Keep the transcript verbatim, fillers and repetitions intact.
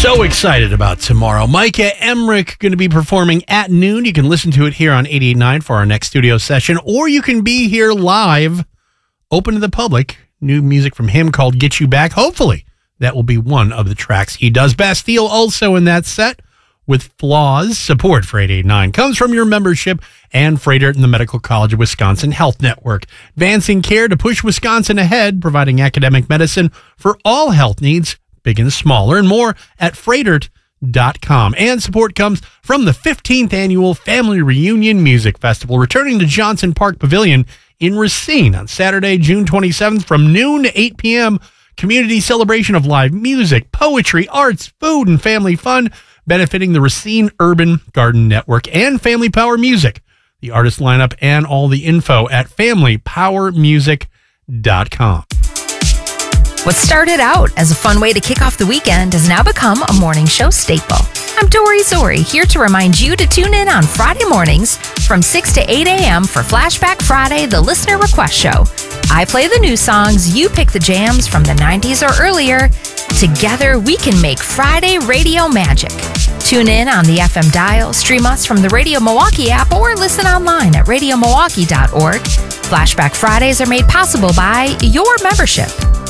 So excited about tomorrow. Micah Emmerich going to be performing at noon. You can listen to it here on eighty-eight point nine for our next studio session, or you can be here live, open to the public. New music from him called Get You Back. Hopefully, that will be one of the tracks he does best. Steele also in that set with Flaws. Support for eighty-eight point nine comes from your membership and Freighter in the Medical College of Wisconsin Health Network. Advancing care to push Wisconsin ahead, providing academic medicine for all health needs, big and small. Learn more at freighter dot com. And support comes from the fifteenth Annual Family Reunion Music Festival, returning to Johnson Park Pavilion in Racine on Saturday, June twenty-seventh from noon to eight p.m. Community celebration of live music, poetry, arts, food, and family fun, benefiting the Racine Urban Garden Network and Family Power Music. The artist lineup and all the info at family power music dot com. What started out as a fun way to kick off the weekend has now become a morning show staple. I'm Dory Zori, here to remind you to tune in on Friday mornings from six to eight a.m. for Flashback Friday, the Listener Request Show. I play the new songs, you pick the jams from the nineties or earlier. Together, we can make Friday radio magic. Tune in on the F M dial, stream us from the Radio Milwaukee app, or listen online at radio milwaukee dot org. Flashback Fridays are made possible by your membership.